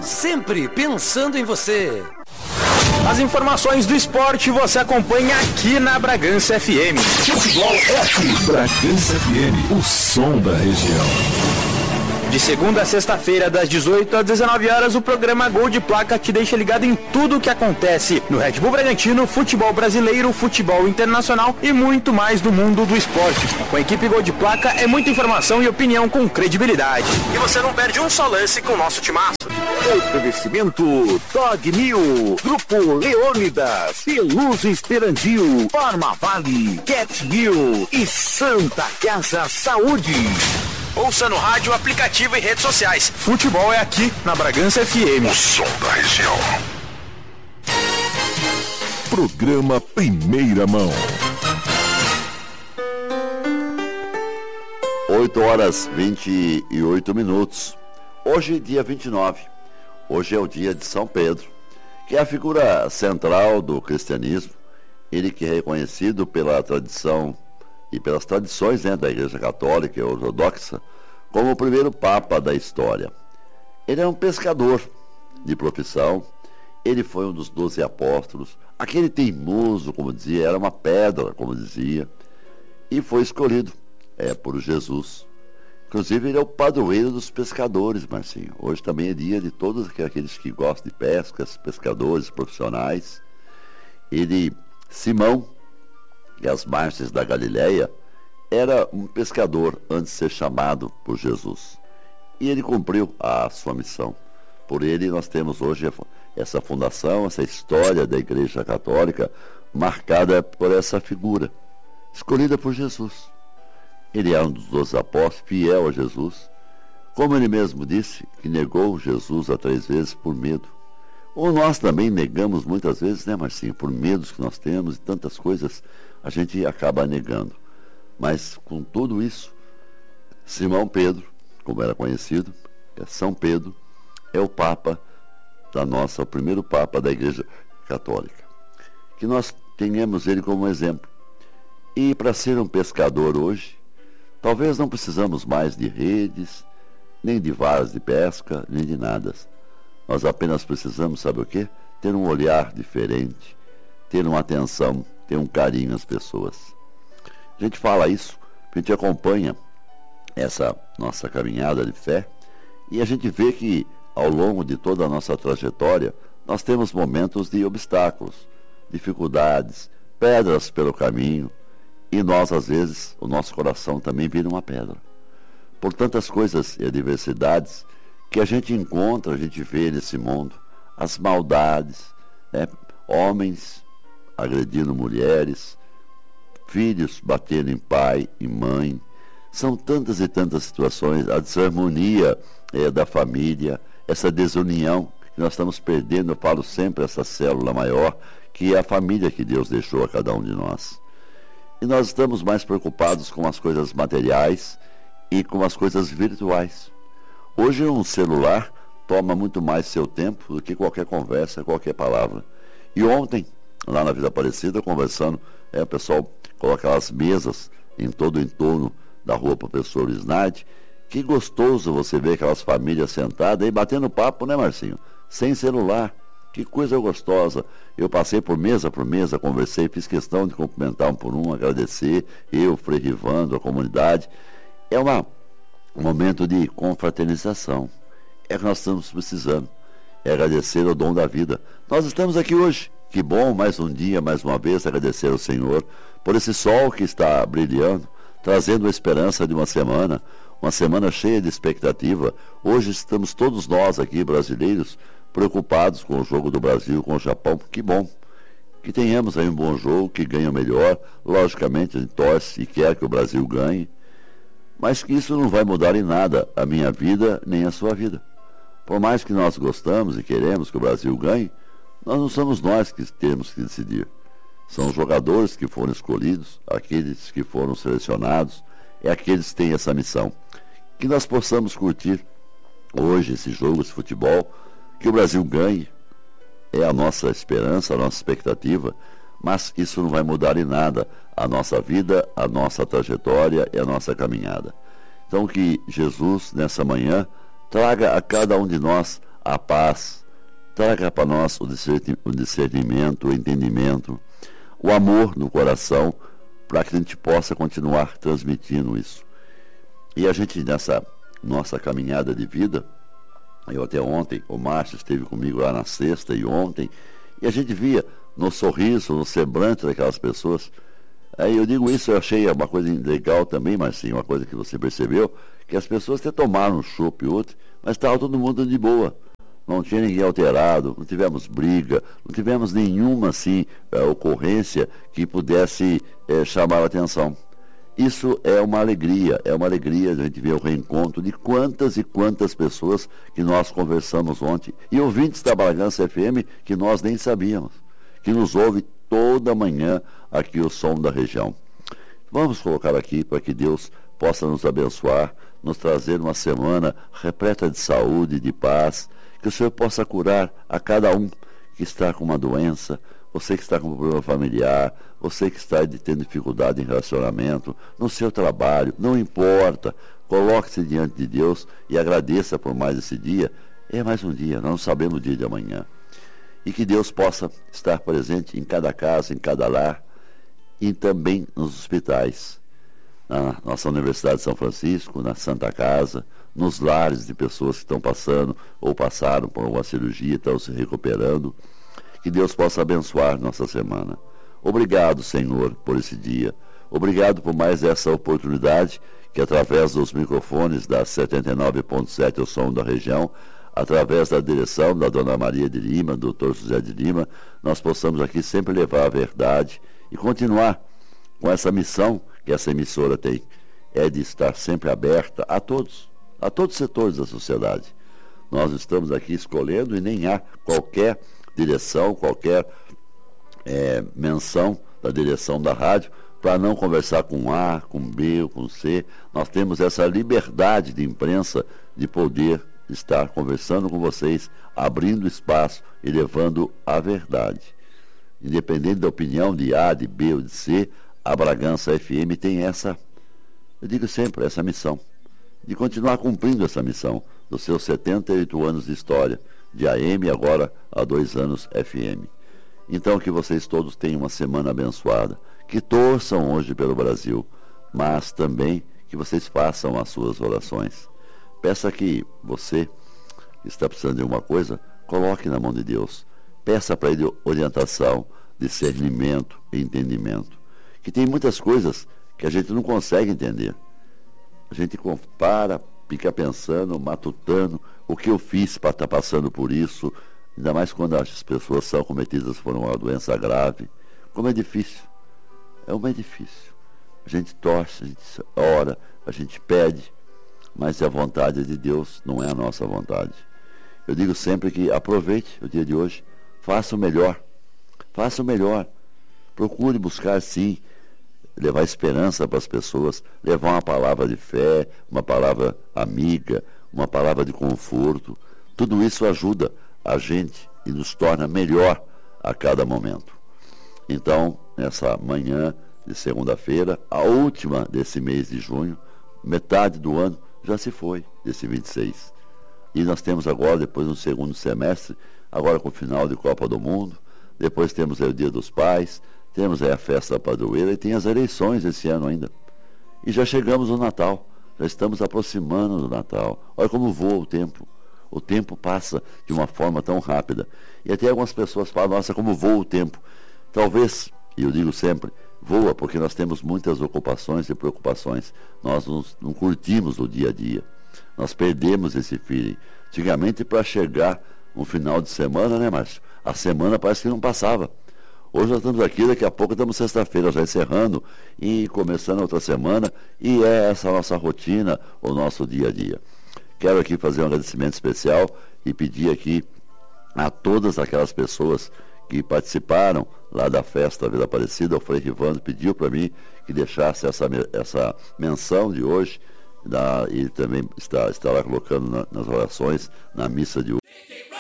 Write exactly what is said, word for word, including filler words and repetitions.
sempre pensando em você. As informações do esporte você acompanha aqui na Bragança F M. Futebol é aqui. Bragança F M, o som da região. De segunda a sexta-feira, das dezoito às dezenove horas, o programa Gol de Placa te deixa ligado em tudo o que acontece no Red Bull Bragantino, futebol brasileiro, futebol internacional e muito mais do mundo do esporte. Com a equipe Gol de Placa é muita informação e opinião com credibilidade. E você não perde um só lance com o nosso timaço. Oferecimento Dog Mil, Grupo Leônidas, Peluso Esperandil, Forma Vale, Cat Mil e Santa Casa Saúde. Ouça no rádio, aplicativo e redes sociais. Futebol é aqui na Bragança F M. O som da região. Programa Primeira Mão. oito horas vinte e oito minutos. Hoje, dia vinte e nove. Hoje é o dia de São Pedro, que é a figura central do cristianismo. Ele que é reconhecido pela tradição e pelas tradições, né, da Igreja Católica e Ortodoxa como o primeiro Papa da história. Ele é um pescador de profissão. Ele foi um dos doze apóstolos, aquele teimoso, como dizia, era uma pedra, como dizia, e foi escolhido é, por Jesus. Inclusive, ele é o padroeiro dos pescadores, Marcinho. Hoje também é dia de todos aqueles que gostam de pescas, pescadores profissionais. Ele, Simão, e as margens da Galileia, era um pescador antes de ser chamado por Jesus. E ele cumpriu a sua missão. Por ele nós temos hoje essa fundação, essa história da Igreja Católica, marcada por essa figura, escolhida por Jesus. Ele é um dos doze apóstolos, fiel a Jesus. Como ele mesmo disse, que negou Jesus a três vezes por medo. Ou nós também negamos muitas vezes, né, Marcinho, por medos que nós temos e tantas coisas, a gente acaba negando. Mas com tudo isso, Simão Pedro, como era conhecido, é São Pedro, é o Papa da nossa, o primeiro Papa da Igreja Católica. Que nós tenhamos ele como exemplo. E para ser um pescador hoje, talvez não precisamos mais de redes, nem de varas de pesca, nem de nada. Nós apenas precisamos, sabe o quê? Ter um olhar diferente, ter uma atenção, ter um carinho às pessoas. A gente fala isso, a gente acompanha essa nossa caminhada de fé e a gente vê que ao longo de toda a nossa trajetória nós temos momentos de obstáculos, dificuldades, pedras pelo caminho e nós às vezes, o nosso coração também vira uma pedra. Por tantas coisas e adversidades que a gente encontra, a gente vê nesse mundo, as maldades, né? Homens agredindo mulheres, filhos batendo em pai e mãe, são tantas e tantas situações, a desarmonia é, da família, essa desunião que nós estamos perdendo. Eu falo sempre essa célula maior, que é a família que Deus deixou a cada um de nós. E nós estamos mais preocupados com as coisas materiais e com as coisas virtuais. Hoje um celular toma muito mais seu tempo do que qualquer conversa, qualquer palavra. E ontem, lá na Vida Aparecida, conversando, é, o pessoal coloca aquelas mesas em todo o entorno da rua Professor Snardi. Que gostoso você ver aquelas famílias sentadas e batendo papo, né, Marcinho? Sem celular. Que coisa gostosa. Eu passei por mesa por mesa, conversei, fiz questão de cumprimentar um por um, agradecer, eu, Frei Rivando, a comunidade. É uma, um momento de confraternização. É o que nós estamos precisando. É agradecer o dom da vida. Nós estamos aqui hoje. Que bom, mais um dia, mais uma vez, agradecer ao Senhor por esse sol que está brilhando, trazendo a esperança de uma semana, uma semana cheia de expectativa. Hoje estamos todos nós aqui, brasileiros, preocupados com o jogo do Brasil, com o Japão. Que bom, que tenhamos aí um bom jogo, que ganhe o melhor. Logicamente, a gente torce e quer que o Brasil ganhe, mas que isso não vai mudar em nada a minha vida, nem a sua vida. Por mais que nós gostamos e queremos que o Brasil ganhe, nós não somos nós que temos que decidir. São os jogadores que foram escolhidos, aqueles que foram selecionados, é aqueles que têm essa missão. Que nós possamos curtir hoje esse jogo de futebol, que o Brasil ganhe, é a nossa esperança, a nossa expectativa, mas isso não vai mudar em nada a nossa vida, a nossa trajetória e a nossa caminhada. Então que Jesus, nessa manhã, traga a cada um de nós a paz, traga para nós o discernimento, o entendimento, o amor no coração, para que a gente possa continuar transmitindo isso. E a gente, nessa nossa caminhada de vida, eu até ontem, o Márcio esteve comigo lá na sexta e ontem, e a gente via no sorriso, no semblante daquelas pessoas. Aí eu digo isso, eu achei uma coisa legal também, mas sim, uma coisa que você percebeu, que as pessoas até tomaram um chopp e outro, mas estava todo mundo de boa. Não tinha ninguém alterado, não tivemos briga, não tivemos nenhuma assim, é, ocorrência que pudesse é, chamar a atenção. Isso é uma alegria, é uma alegria a gente ver o reencontro de quantas e quantas pessoas que nós conversamos ontem, e ouvintes da Bragança F M que nós nem sabíamos, que nos ouve toda manhã aqui o som da região. Vamos colocar aqui para que Deus possa nos abençoar, nos trazer uma semana repleta de saúde, de paz, que o Senhor possa curar a cada um que está com uma doença, você que está com um problema familiar, você que está tendo dificuldade em relacionamento, no seu trabalho, não importa, coloque-se diante de Deus e agradeça por mais esse dia. É mais um dia, nós não sabemos o dia de amanhã. E que Deus possa estar presente em cada casa, em cada lar e também nos hospitais. Na nossa Universidade de São Francisco, na Santa Casa, nos lares de pessoas que estão passando ou passaram por uma cirurgia, estão se recuperando. Que Deus possa abençoar nossa semana. Obrigado, Senhor, por esse dia. Obrigado por mais essa oportunidade que, através dos microfones da setenta e nove ponto sete, o som da região, através da direção da Dona Maria de Lima, do doutor José de Lima, nós possamos aqui sempre levar a verdade e continuar com essa missão que essa emissora tem, é de estar sempre aberta a todos, a todos os setores da sociedade. Nós estamos aqui escolhendo e nem há qualquer direção, qualquer é, menção da direção da rádio para não conversar com A, com B ou com C. Nós temos essa liberdade de imprensa de poder estar conversando com vocês, abrindo espaço e levando a verdade. Independente da opinião de A, de B ou de C, a Bragança F M tem essa, eu digo sempre, essa missão, de continuar cumprindo essa missão dos seus setenta e oito anos de história, de A M agora há dois anos F M. Então que vocês todos tenham uma semana abençoada, que torçam hoje pelo Brasil, mas também que vocês façam as suas orações. Peça que você, que está precisando de alguma coisa, coloque na mão de Deus. Peça para Ele orientação, discernimento e entendimento. Que tem muitas coisas que a gente não consegue entender. A gente para, fica pensando, matutando, o que eu fiz para estar passando por isso, ainda mais quando as pessoas são cometidas por uma doença grave. Como é difícil. É uma é difícil. A gente torce, a gente ora, a gente pede, mas a vontade é de Deus, não é a nossa vontade. Eu digo sempre que aproveite o dia de hoje, faça o melhor, faça o melhor. Procure buscar, sim, levar esperança para as pessoas, levar uma palavra de fé, uma palavra amiga, uma palavra de conforto. Tudo isso ajuda a gente e nos torna melhor a cada momento. Então, nessa manhã de segunda-feira, a última desse mês de junho, metade do ano já se foi, desse vinte e seis. E nós temos agora, depois no segundo semestre, agora com o final de Copa do Mundo, depois temos aí o Dia dos Pais, temos aí a festa da padroeira e tem as eleições esse ano ainda. E já chegamos no Natal, já estamos aproximando do Natal. Olha como voa o tempo. O tempo passa de uma forma tão rápida. E até algumas pessoas falam, nossa, como voa o tempo. Talvez, e eu digo sempre, voa porque nós temos muitas ocupações e preocupações. Nós não, não curtimos o dia a dia. Nós perdemos esse feeling. Antigamente, para chegar um final de semana, né, Márcio? A semana parece que não passava. Hoje nós estamos aqui, daqui a pouco estamos sexta-feira já encerrando e começando outra semana, e é essa a nossa rotina, o nosso dia a dia. Quero aqui fazer um agradecimento especial e pedir aqui a todas aquelas pessoas que participaram lá da festa Vila Aparecida. O Frei Rivando pediu para mim que deixasse essa, essa menção de hoje, da, e também está, está lá colocando na, nas orações, na missa de hoje.